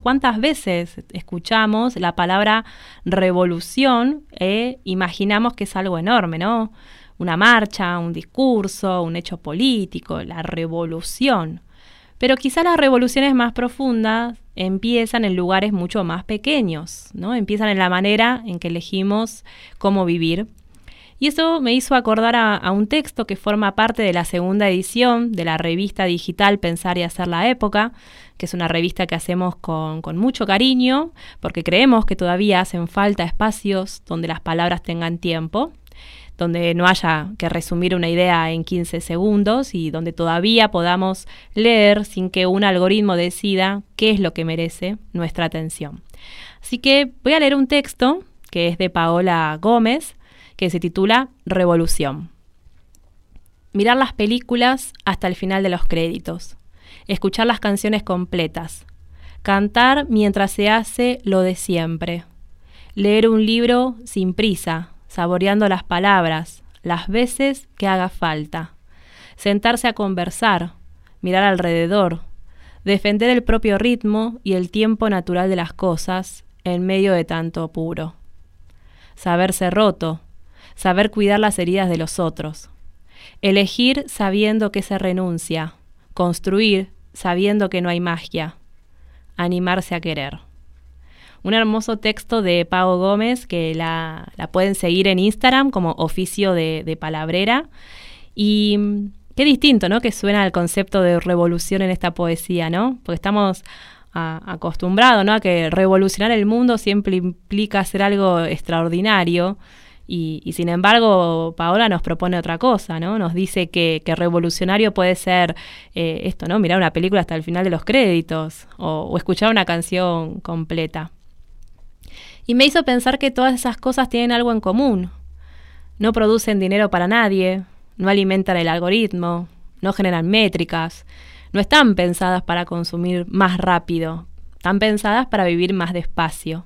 ¿Cuántas veces escuchamos la palabra revolución e imaginamos que es algo enorme, ¿no? Una marcha, un discurso, un hecho político, la revolución. Pero quizá las revoluciones más profundas empiezan en lugares mucho más pequeños, ¿no? Empiezan en la manera en que elegimos cómo vivir. Y eso me hizo acordar a un texto que forma parte de la segunda edición de la revista digital Pensar y Hacer la Época, que es una revista que hacemos con mucho cariño, porque creemos que todavía hacen falta espacios donde las palabras tengan tiempo, donde no haya que resumir una idea en 15 segundos y donde todavía podamos leer sin que un algoritmo decida qué es lo que merece nuestra atención. Así que voy a leer un texto que es de Paola Gómez, que se titula Revolución. Mirar las películas hasta el final de los créditos, escuchar las canciones completas, cantar mientras se hace lo de siempre, leer un libro sin prisa, saboreando las palabras, las veces que haga falta, sentarse a conversar, mirar alrededor, defender el propio ritmo y el tiempo natural de las cosas en medio de tanto apuro, saberse roto, saber cuidar las heridas de los otros, elegir sabiendo que se renuncia, construir sabiendo que no hay magia, animarse a querer. Un hermoso texto de Pau Gómez que la pueden seguir en Instagram como Oficio de Palabrera. Y qué distinto, ¿no?, que suena el concepto de revolución en esta poesía, ¿no? Porque estamos acostumbrados, ¿no?, a que revolucionar el mundo siempre implica hacer algo extraordinario. Y sin embargo, Paola nos propone otra cosa, ¿no? Nos dice que revolucionario puede ser esto, ¿no? Mirar una película hasta el final de los créditos o escuchar una canción completa. Y me hizo pensar que todas esas cosas tienen algo en común. No producen dinero para nadie, no alimentan el algoritmo, no generan métricas, no están pensadas para consumir más rápido, están pensadas para vivir más despacio.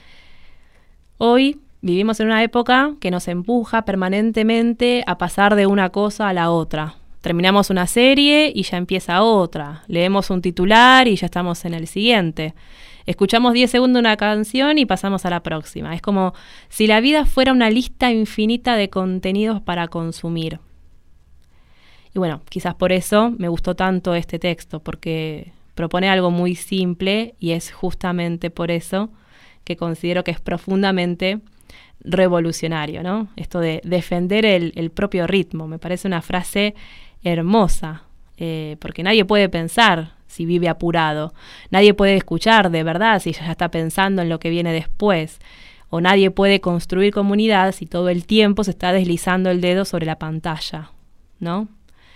Hoy vivimos en una época que nos empuja permanentemente a pasar de una cosa a la otra. Terminamos una serie y ya empieza otra. Leemos un titular y ya estamos en el siguiente. Escuchamos 10 segundos una canción y pasamos a la próxima. Es como si la vida fuera una lista infinita de contenidos para consumir. Y bueno, quizás por eso me gustó tanto este texto, porque propone algo muy simple y es justamente por eso que considero que es profundamente revolucionario, ¿no? Esto de defender el propio ritmo. Me parece una frase hermosa, porque nadie puede pensar si vive apurado. Nadie puede escuchar de verdad si ya está pensando en lo que viene después. O nadie puede construir comunidad si todo el tiempo se está deslizando el dedo sobre la pantalla, ¿no?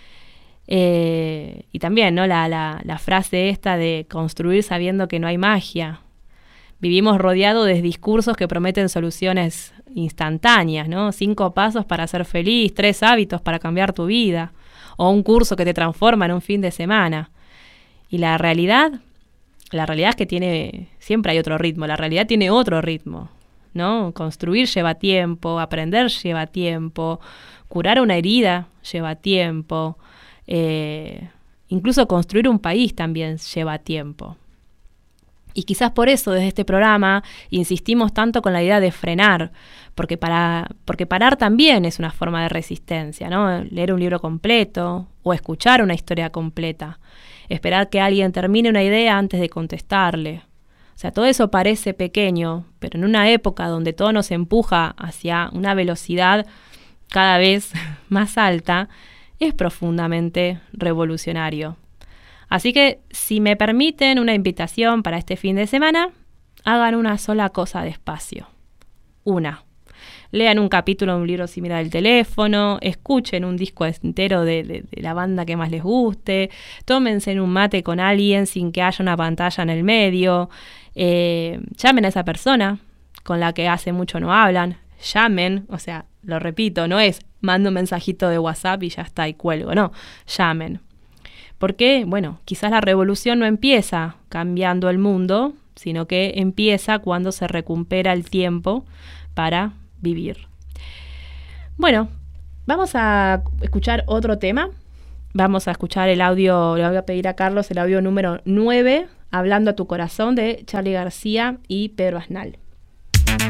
Y también, ¿no?, la frase esta de construir sabiendo que no hay magia. Vivimos rodeados de discursos que prometen soluciones instantáneas, ¿no? 5 pasos para ser feliz, 3 hábitos para cambiar tu vida, o un curso que te transforma en un fin de semana. Y la realidad es que siempre hay otro ritmo, la realidad tiene otro ritmo, ¿no? Construir lleva tiempo, aprender lleva tiempo, curar una herida lleva tiempo, incluso construir un país también lleva tiempo. Y quizás por eso desde este programa insistimos tanto con la idea de frenar, porque parar también es una forma de resistencia, ¿no? Leer un libro completo o escuchar una historia completa, esperar que alguien termine una idea antes de contestarle. O sea, todo eso parece pequeño, pero en una época donde todo nos empuja hacia una velocidad cada vez más alta, es profundamente revolucionario. Así que, si me permiten una invitación para este fin de semana, hagan una sola cosa despacio. Lean un capítulo de un libro similar al teléfono, escuchen un disco entero de la banda que más les guste, tómense un mate con alguien sin que haya una pantalla en el medio, llamen a esa persona con la que hace mucho no hablan, llamen, o sea, lo repito, no es mando un mensajito de WhatsApp y ya está y cuelgo, no, llamen. Porque, bueno, quizás la revolución no empieza cambiando el mundo, sino que empieza cuando se recupera el tiempo para vivir. Bueno, vamos a escuchar otro tema. Vamos a escuchar el audio, le voy a pedir a Carlos el audio número 9 Hablando a tu corazón de Charly García y Pedro Aznar.